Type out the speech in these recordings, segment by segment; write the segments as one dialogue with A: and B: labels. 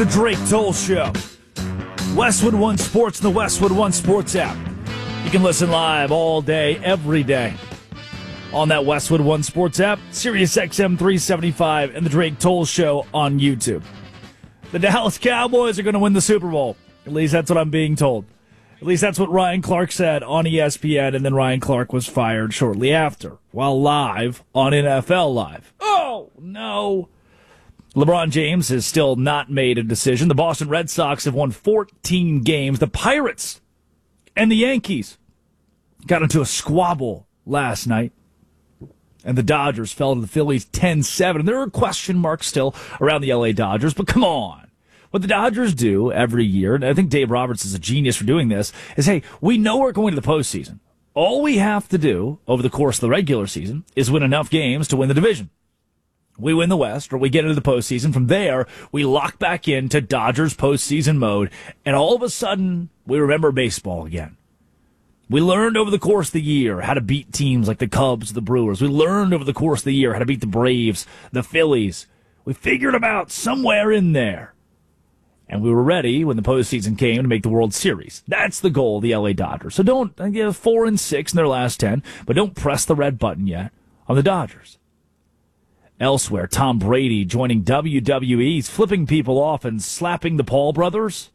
A: The Drake Toll Show. Westwood One Sports and the Westwood One Sports app. You can listen live all day, every day on that Westwood One Sports app, Sirius XM 375, and The Drake Toll Show on YouTube. The Dallas Cowboys are going to win the Super Bowl. At least that's what I'm being told. At least that's what Ryan Clark said on ESPN, and then Ryan Clark was fired shortly after, while live on NFL Live. Oh, no. LeBron James has still not made a decision. The Boston Red Sox have won 14 games. The Pirates and the Yankees got into a squabble last night, and the Dodgers fell to the Phillies 10-7. There are question marks still around the LA Dodgers, but come on. What the Dodgers do every year, and I think Dave Roberts is a genius for doing this, is, hey, we know we're going to the postseason. All we have to do over the course of the regular season is win enough games to win the division. We win the West, or we get into the postseason. From there, we lock back into Dodgers postseason mode, and all of a sudden, we remember baseball again. We learned over the course of the year how to beat teams like the Cubs, the Brewers. We learned over the course of the year how to beat the Braves, the Phillies. We figured them out somewhere in there. And we were ready when the postseason came to make the World Series. That's the goal of the LA Dodgers. So don't give 4-6 in their last 10, but don't press the red button yet on the Dodgers. Elsewhere, Tom Brady joining WWE. He's flipping people off and slapping the Paul brothers.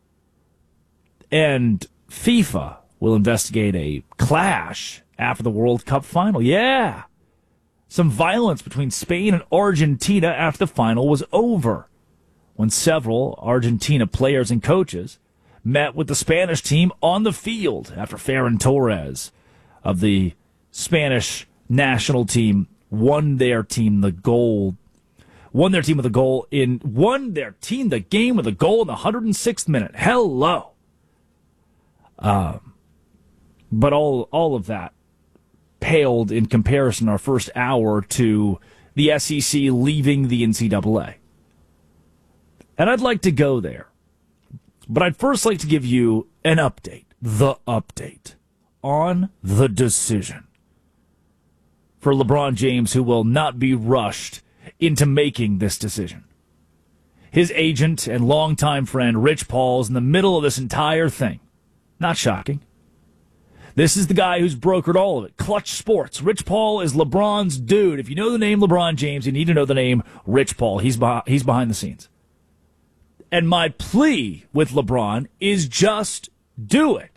A: And FIFA will investigate a clash after the World Cup final. Yeah. Some violence between Spain and Argentina after the final was over, when several Argentina players and coaches met with the Spanish team on the field after Ferran Torres of the Spanish national team won their team the game with a goal in the 106th minute. Hello. But all of that paled in comparison our first hour to the SEC leaving the NCAA. And I'd like to go there. But I'd first like to give you an update, the update, on the decision for LeBron James, who will not be rushed into making this decision. His agent and longtime friend, Rich Paul, is in the middle of this entire thing. Not shocking. This is the guy who's brokered all of it. Clutch Sports. Rich Paul is LeBron's dude. If you know the name LeBron James, you need to know the name Rich Paul. He's behind the scenes. And my plea with LeBron is just do it.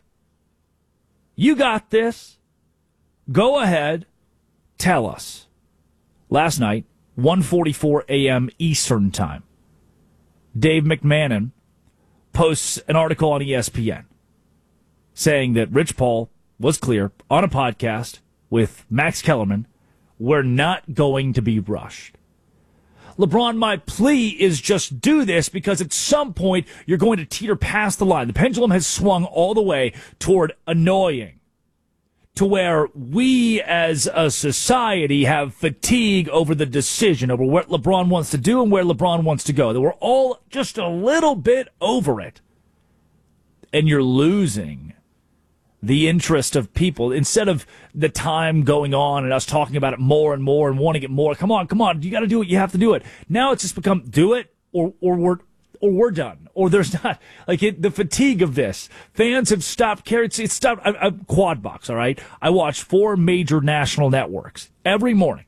A: You got this. Go ahead. Tell us. Last night, 1:44 a.m. Eastern Time, Dave McMahon posts an article on ESPN saying that Rich Paul was clear on a podcast with Max Kellerman, we're not going to be rushed. LeBron, my plea is just do this, because at some point you're going to teeter past the line. The pendulum has swung all the way toward annoying, to where we as a society have fatigue over the decision, over what LeBron wants to do and where LeBron wants to go. That we're all just a little bit over it. And you're losing the interest of people. Instead of the time going on and us talking about it more and more and wanting it more, come on, you got to do it, you have to do it. Now it's just become do it or we're done. Or there's not, the fatigue of this. Fans have stopped caring. It's stopped. Quad box, all right? I watch 4 major national networks every morning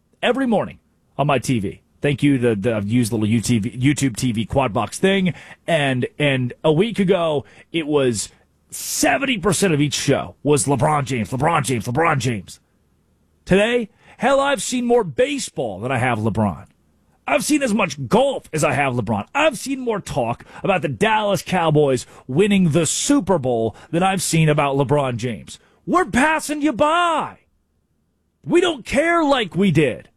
A: on my TV. Thank you. I've used the little YouTube TV quad box thing. And a week ago, it was 70% of each show was LeBron James. Today, hell, I've seen more baseball than I have LeBron. I've seen as much golf as I have LeBron. I've seen more talk about the Dallas Cowboys winning the Super Bowl than I've seen about LeBron James. We're passing you by. We don't care like we did.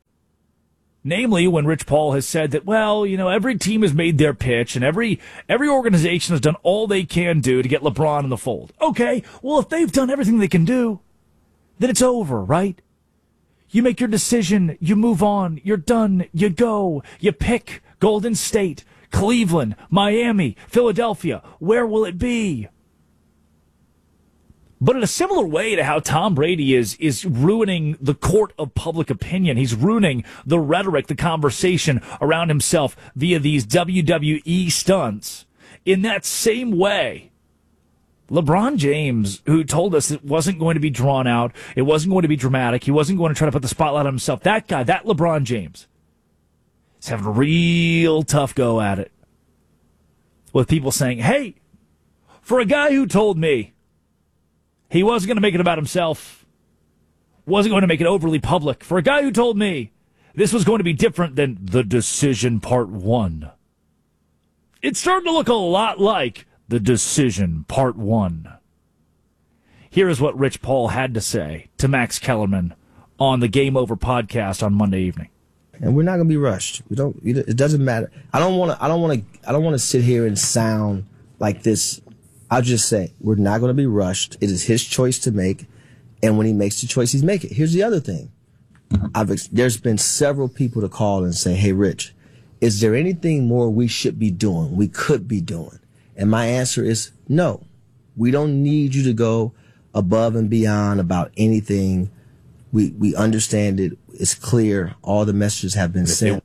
A: Namely, when Rich Paul has said that, every team has made their pitch and every organization has done all they can do to get LeBron in the fold. Okay, well, if they've done everything they can do, then it's over, right? You make your decision, you move on, you're done, you go, you pick Golden State, Cleveland, Miami, Philadelphia. Where will it be? But in a similar way to how Tom Brady is ruining the court of public opinion, he's ruining the rhetoric, the conversation around himself via these WWE stunts. In that same way, LeBron James, who told us it wasn't going to be drawn out, it wasn't going to be dramatic, he wasn't going to try to put the spotlight on himself, that guy, that LeBron James, is having a real tough go at it. With people saying, hey, for a guy who told me he wasn't going to make it about himself, wasn't going to make it overly public, for a guy who told me this was going to be different than The Decision Part 1, it's starting to look a lot like The Decision Part 1. Here is what Rich Paul had to say to Max Kellerman on the Game Over podcast on Monday evening.
B: And we're not going to be rushed. We don't. It doesn't matter. I don't want to sit here and sound like this. I'll just say we're not going to be rushed. It is his choice to make, and when he makes the choice, he's make it. Here's the other thing. There's been several people to call and say, "Hey, Rich, is there anything more we should be doing? We could be doing?" And my answer is no. We don't need you to go above and beyond about anything. We understand it. It's clear. All the messages have been sent.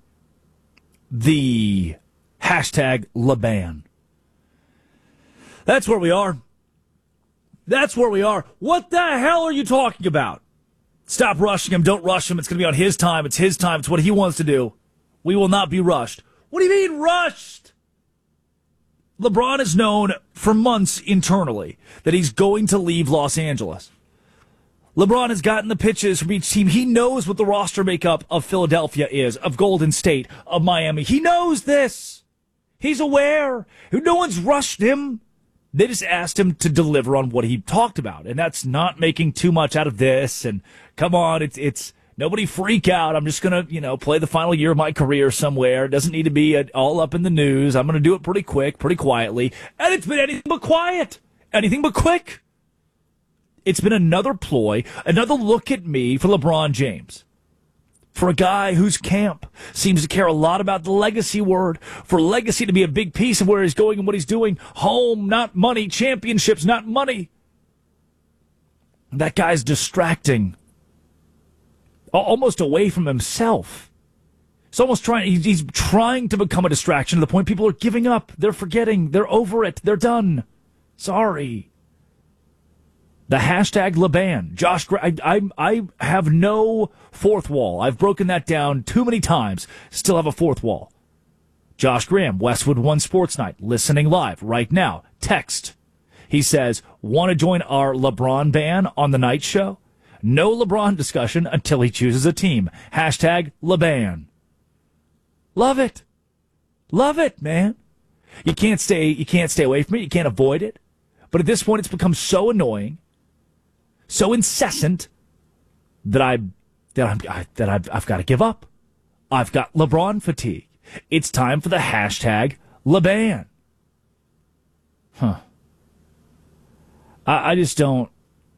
A: The hashtag LeBan. That's where we are. That's where we are. What the hell are you talking about? Stop rushing him. Don't rush him. It's going to be on his time. It's his time. It's what he wants to do. We will not be rushed. What do you mean rushed? LeBron is known for months internally that he's going to leave Los Angeles. LeBron has gotten the pitches from each team. He knows what the roster makeup of Philadelphia is, of Golden State, of Miami. He knows this. He's aware. No one's rushed him. They just asked him to deliver on what he talked about. And that's not making too much out of this. And come on, it's nobody freak out. I'm just going to, play the final year of my career somewhere. It doesn't need to be all up in the news. I'm going to do it pretty quick, pretty quietly. And it's been anything but quiet. Anything but quick. It's been another ploy, another look at me for LeBron James. For a guy whose camp seems to care a lot about the legacy word, for legacy to be a big piece of where he's going and what he's doing. Home, not money. Championships, not money. That guy's distracting. Almost away from himself. He's trying to become a distraction to the point people are giving up. They're forgetting. They're over it. They're done. Sorry. The hashtag LeBan. Josh, I have no fourth wall. I've broken that down too many times. Still have a fourth wall. Josh Graham, Westwood One Sports Night, listening live right now. Text. He says, want to join our LeBron ban on the night show? No LeBron discussion until he chooses a team. Hashtag LeBan. Love it. Love it, man. You can't stay away from it. You can't avoid it. But at this point, it's become so annoying, so incessant that I've got to give up. I've got LeBron fatigue. It's time for the hashtag LeBan. I just don't.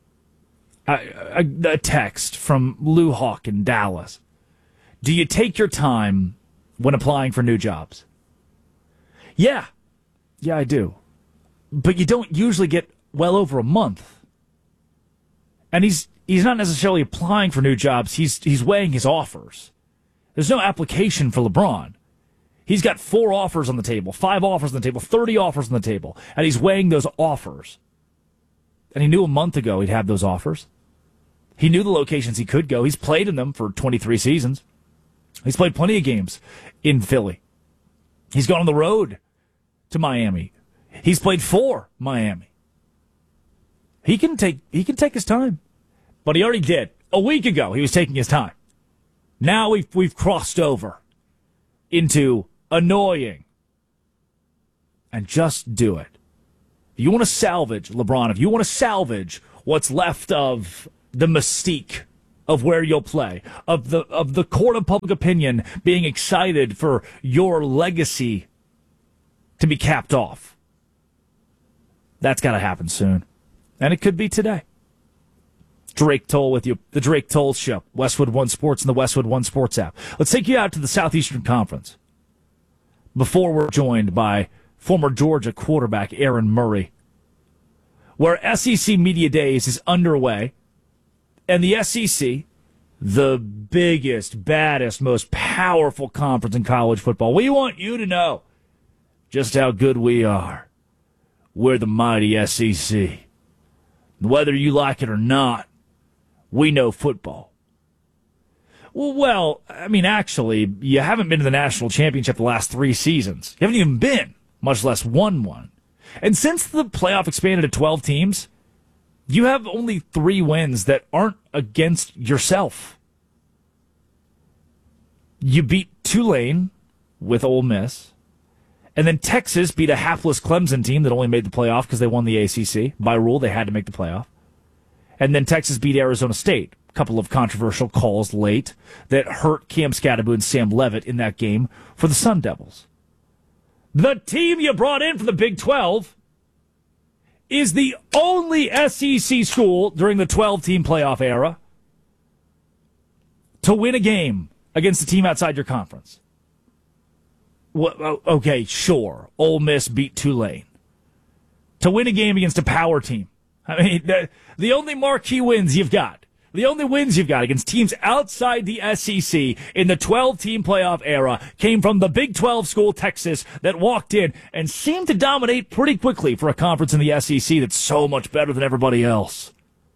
A: A text from Lou Hawk in Dallas. Do you take your time when applying for new jobs? Yeah, I do. But you don't usually get well over a month. And he's not necessarily applying for new jobs. He's weighing his offers. There's no application for LeBron. He's got 4 offers on the table, 5 offers on the table, 30 offers on the table, and he's weighing those offers. And he knew a month ago he'd have those offers. He knew the locations he could go. He's played in them for 23 seasons. He's played plenty of games in Philly. He's gone on the road to Miami. He's played for Miami. He can take his time. But he already did. A week ago, he was taking his time. Now we've crossed over into annoying. And just do it. If you want to salvage LeBron, if you want to salvage what's left of the mystique of where you'll play, of the court of public opinion being excited for your legacy to be capped off, that's got to happen soon. And it could be today. Drake Toll with you. The Drake Toll Show. Westwood One Sports and the Westwood One Sports app. Let's take you out to the Southeastern Conference. Before we're joined by former Georgia quarterback Aaron Murray. where SEC Media Days is underway, and the SEC, the biggest, baddest, most powerful conference in college football, we want you to know just how good we are. We're the mighty SEC. Whether you like it or not, we know football. Well, I mean, actually, you haven't been to the national championship the last 3 seasons. You haven't even been, much less won one. And since the playoff expanded to 12 teams, you have only 3 wins that aren't against yourself. You beat Tulane with Ole Miss. And then Texas beat a hapless Clemson team that only made the playoff because they won the ACC. By rule, they had to make the playoff. And then Texas beat Arizona State. A couple of controversial calls late that hurt Cam Scatterbo and Sam Levitt in that game for the Sun Devils. The team you brought in for the Big 12 is the only SEC school during the 12-team playoff era to win a game against a team outside your conference. Well, okay, sure. Ole Miss beat Tulane. To win a game against a power team. I mean, the only marquee wins you've got, the only wins you've got against teams outside the SEC in the 12-team playoff era came from the Big 12 school, Texas, that walked in and seemed to dominate pretty quickly for a conference in the SEC that's so much better than everybody else.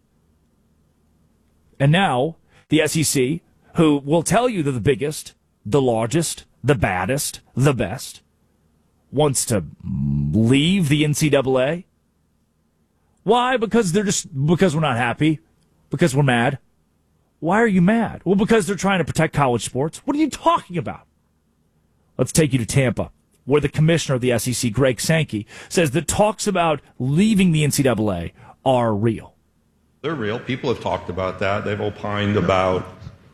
A: And now, the SEC, who will tell you they're the biggest, the largest, the baddest, the best, wants to leave the NCAA. Why? Because we're not happy. Because we're mad. Why are you mad? Well, because they're trying to protect college sports. What are you talking about? Let's take you to Tampa, where the commissioner of the SEC, Greg Sankey, says that talks about leaving the NCAA are real.
C: They're real. People have talked about that. They've opined about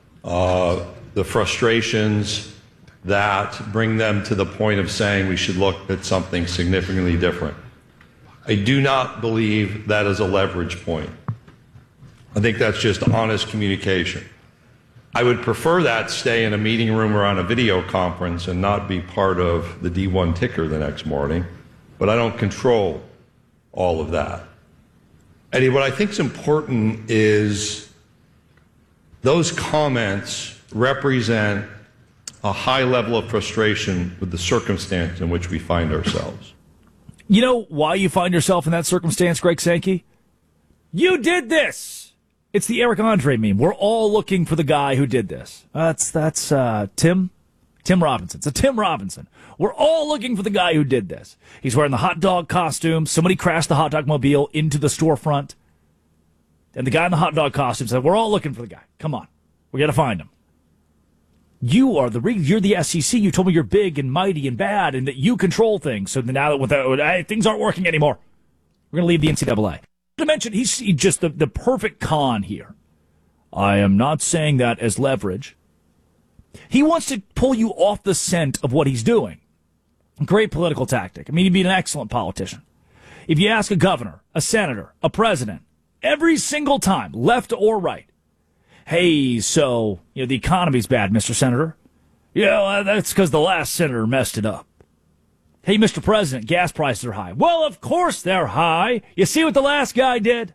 C: the frustrations that bring them to the point of saying we should look at something significantly different. I do not believe that is a leverage point. I think that's just honest communication. I would prefer that stay in a meeting room or on a video conference and not be part of the D1 ticker the next morning, but I don't control all of that. Eddie, what I think is important is those comments represent a high level of frustration with the circumstance in which we find ourselves.
A: You know why you find yourself in that circumstance, Greg Sankey? You did this! It's the Eric Andre meme. We're all looking for the guy who did this. That's Tim Robinson. It's a Tim Robinson. We're all looking for the guy who did this. He's wearing the hot dog costume. Somebody crashed the hot dog mobile into the storefront. And the guy in the hot dog costume said, we're all looking for the guy. Come on. We got to find him. You're the SEC. You told me you're big and mighty and bad and that you control things. So now that things aren't working anymore, we're going to leave the NCAA. To mention, he's just the perfect con here. I am not saying that as leverage. He wants to pull you off the scent of what he's doing. Great political tactic. I mean, he'd be an excellent politician. If you ask a governor, a senator, a president, every single time, left or right, hey, so, the economy's bad, Mr. Senator. Yeah, that's because the last senator messed it up. Hey, Mr. President, gas prices are high. Well, of course they're high. You see what the last guy did?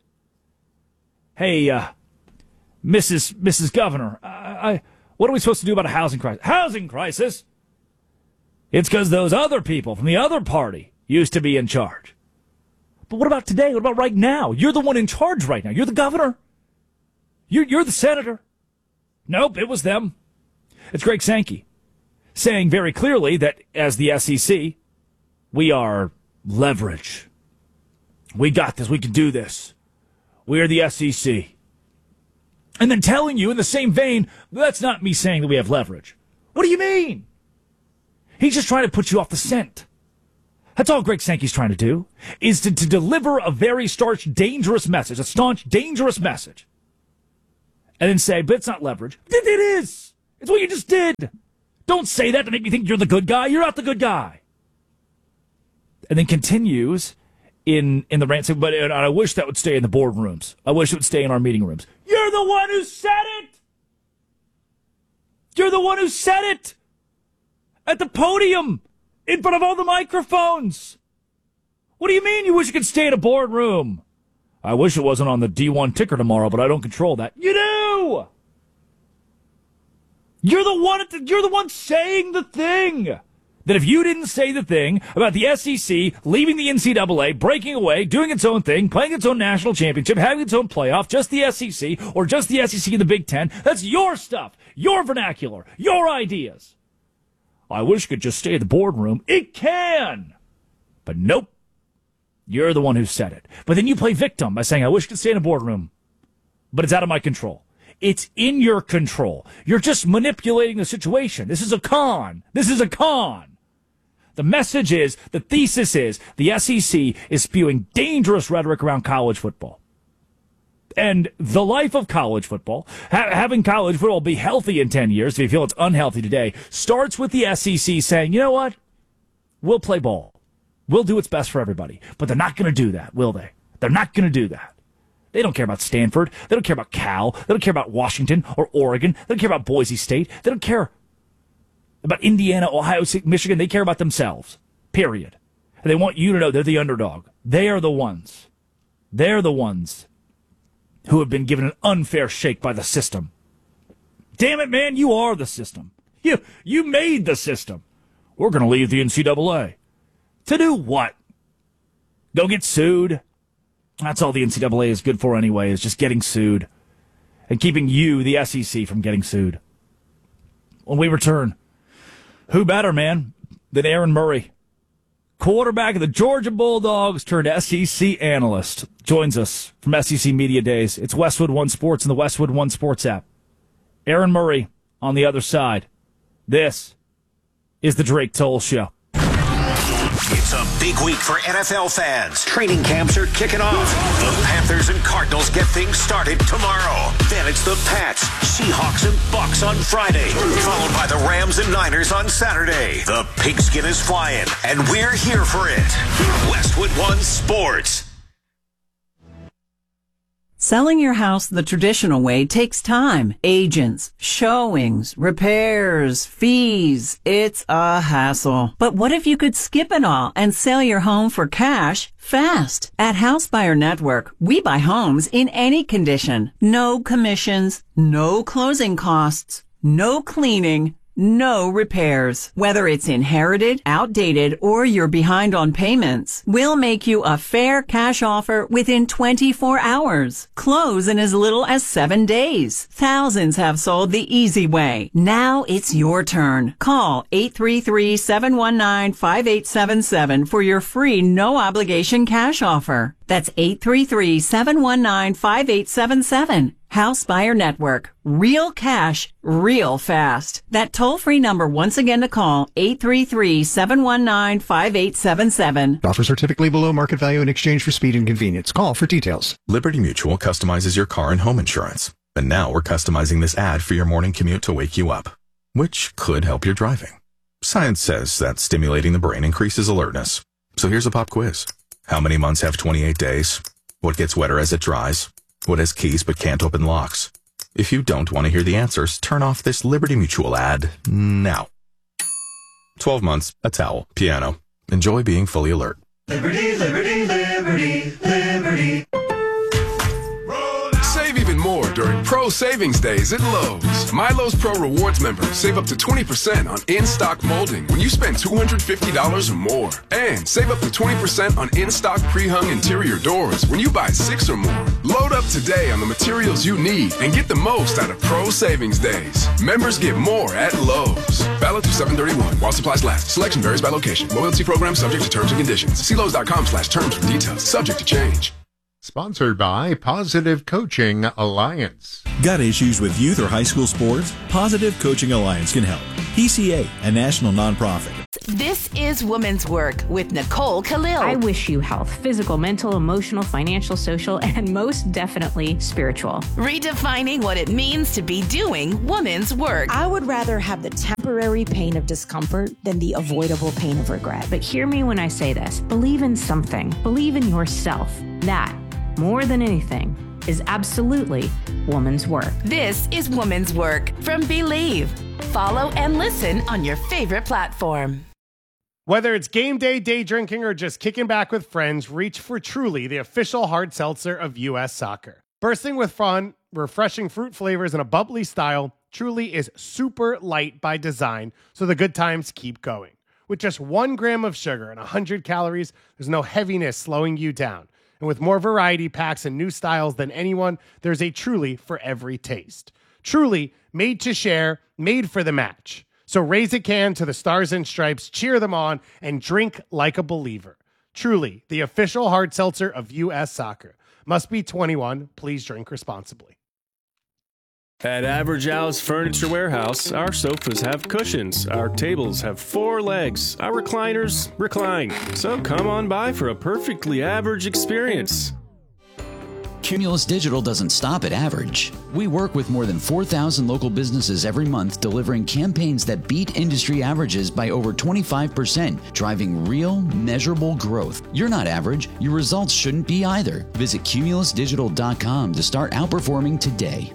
A: Hey, Mrs. Governor, what are we supposed to do about a housing crisis? Housing crisis? It's because those other people from the other party used to be in charge. But what about today? What about right now? You're the one in charge right now. You're the governor. You're the senator. Nope, it was them. It's Greg Sankey saying very clearly that as the SEC, we are leverage. We got this. We can do this. We are the SEC. And then telling you in the same vein, that's not me saying that we have leverage. What do you mean? He's just trying to put you off the scent. That's all Greg Sankey's trying to do, is to deliver a very staunch, dangerous message, a staunch, dangerous message. And then say, but it's not leverage. It is. It's what you just did. Don't say that to make me think you're the good guy. You're not the good guy. And then continues in the rant, saying, but I wish that would stay in the boardrooms. I wish it would stay in our meeting rooms. You're the one who said it. You're the one who said it at the podium in front of all the microphones. What do you mean you wish you could stay in a boardroom? I wish it wasn't on the D1 ticker tomorrow, but I don't control that. You do! You're the one saying the thing. That if you didn't say the thing about the SEC leaving the NCAA, breaking away, doing its own thing, playing its own national championship, having its own playoff, just the SEC, or just the SEC in the Big Ten, that's your stuff, your vernacular, your ideas. I wish it could just stay in the boardroom. It can! But nope. You're the one who said it. But then you play victim by saying, I wish it could stay in the boardroom. But it's out of my control. It's in your control. You're just manipulating the situation. This is a con. This is a con. The message is, the thesis is, the SEC is spewing dangerous rhetoric around college football. And the life of college football, having college football be healthy in 10 years, if you feel it's unhealthy today, starts with the SEC saying, you know what? We'll play ball. We'll do what's best for everybody. But they're not going to do that, will they? They're not going to do that. They don't care about Stanford. They don't care about Cal. They don't care about Washington or Oregon. They don't care about Boise State. They don't care about Indiana, Ohio State, Michigan. They care about themselves, period. And they want you to know they're the underdog. They are the ones. They're the ones who have been given an unfair shake by the system. Damn it, man, you are the system. You made the system. We're going to leave the NCAA. To do what? Go get sued? That's all the NCAA is good for anyway, is just getting sued. And keeping you, the SEC, from getting sued. When we return, who better, man, than Aaron Murray? Quarterback of the Georgia Bulldogs turned SEC analyst. Joins us from SEC Media Days. It's Westwood One Sports and the Westwood One Sports app. Aaron Murray on the other side. This is the Drake Toll Show.
D: It's a big week for NFL fans. Training camps are kicking off. The Panthers and Cardinals get things started tomorrow. Then it's the Pats, Seahawks, and Bucks on Friday, followed by the Rams and Niners on Saturday. The pigskin is flying, and we're here for it. Westwood One Sports.
E: Selling your house the traditional way takes time. Agents, showings, repairs, fees. It's a hassle. But what if you could skip it all and sell your home for cash fast? At House Buyer Network, we buy homes in any condition. No commissions, no closing costs, no cleaning, no repairs. Whether it's inherited, outdated, or you're behind on payments, we'll make you a fair cash offer within 24 hours. Close in as little as 7 days. Thousands have sold the easy way. Now it's your turn. Call 833-719-5877 for your free no-obligation cash offer. That's 833-719-5877. House Buyer Network. Real cash, real fast. That toll-free number once again to call, 833-719-5877.
F: Offers are typically below market value in exchange for speed and convenience. Call for details.
G: Liberty Mutual customizes your car and home insurance. And now we're customizing this ad for your morning commute to wake you up, which could help your driving. Science says that stimulating the brain increases alertness. So here's a pop quiz. How many months have 28 days? What gets wetter as it dries? What has keys but can't open locks? If you don't want to hear the answers, turn off this Liberty Mutual ad now. 12 months, a towel, piano. Enjoy being fully alert.
H: Liberty, liberty, liberty, liberty. Save even more during Pro Savings Days at Lowe's. My Lowe's Pro Rewards members save up to 20% on in-stock molding when you spend $250 or more. And save up to 20% on in-stock pre-hung interior doors when you buy 6 or more. Load up today on the materials you need and get the most out of Pro Savings Days. Members get more at Lowe's. Valid through 7/31 while supplies last. Selection varies by location. Loyalty program subject to terms and conditions. See Lowe's.com/terms for details. Subject to change.
I: Sponsored by Positive Coaching Alliance.
J: Got issues with youth or high school sports? Positive Coaching Alliance can help. PCA, a national nonprofit.
K: This is Women's Work with Nicole Khalil.
L: I wish you health, physical, mental, emotional, financial, social, and most definitely spiritual.
K: Redefining what it means to be doing women's work.
M: I would rather have the temporary pain of discomfort than the avoidable pain of regret.
L: But hear me when I say this. Believe in something. Believe in yourself. That, more than anything, is absolutely woman's work.
K: This is Woman's Work from Believe. Follow and listen on your favorite platform.
N: Whether it's game day, day drinking, or just kicking back with friends, reach for Truly, the official hard seltzer of U.S. Soccer. Bursting with fun, refreshing fruit flavors, and a bubbly style, Truly is super light by design, so the good times keep going. With just 1 gram of sugar and 100 calories, there's no heaviness slowing you down. And with more variety packs and new styles than anyone, there's a Truly for every taste. Truly, made to share, made for the match. So raise a can to the Stars and Stripes, cheer them on, and drink like a believer. Truly, the official hard seltzer of U.S. Soccer. Must be 21. Please drink responsibly.
O: At Average Al's Furniture Warehouse, our sofas have cushions, our tables have 4 legs, our recliners recline. So come on by for a perfectly average experience.
P: Cumulus Digital doesn't stop at average. We work with more than 4,000 local businesses every month, delivering campaigns that beat industry averages by over 25%, driving real, measurable growth. You're not average. Your results shouldn't be either. Visit cumulusdigital.com to start outperforming today.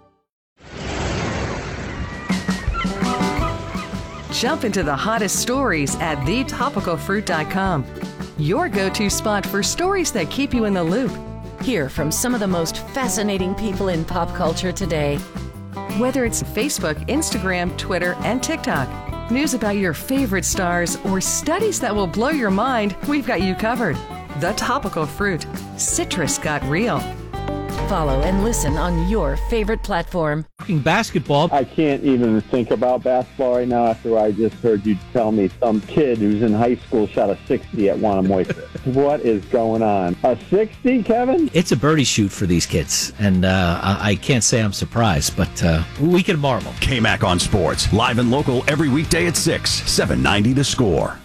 Q: Jump into the hottest stories at thetopicalfruit.com. Your go-to spot for stories that keep you in the loop.
R: Hear from some of the most fascinating people in pop culture today.
Q: Whether it's Facebook, Instagram, Twitter, and TikTok, news about your favorite stars, or studies that will blow your mind, we've got you covered. The Topical Fruit. Citrus got real.
R: Follow and listen on your favorite platform.
S: Basketball. I can't even think about basketball right now after I just heard you tell me some kid who's in high school shot a 60 at Wannamoisa. What is going on? A 60, Kevin?
T: It's a birdie shoot for these kids, and I can't say I'm surprised, but we can marvel.
U: KMAC on Sports, live and local every weekday at 6, 790 The Score.